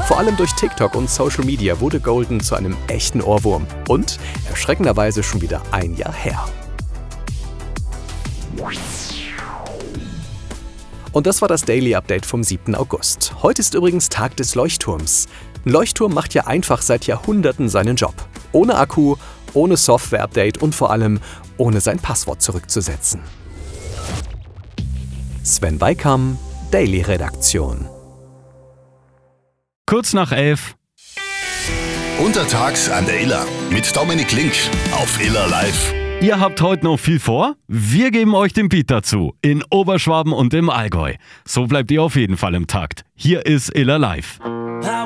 Vor allem durch TikTok und Social Media wurde Golden zu einem echten Ohrwurm. Und erschreckenderweise schon wieder ein Jahr her. Und das war das Daily Update vom 7. August. Heute ist übrigens Tag des Leuchtturms. Ein Leuchtturm macht ja einfach seit Jahrhunderten seinen Job. Ohne Akku, ohne Software-Update und vor allem ohne sein Passwort zurückzusetzen. Sven Weikam, Daily Redaktion. Kurz nach 11. Untertags an der Iller mit Dominik Link auf Iller Live. Ihr habt heute noch viel vor? Wir geben euch den Beat dazu. In Oberschwaben und im Allgäu. So bleibt ihr auf jeden Fall im Takt. Hier ist Iller Live.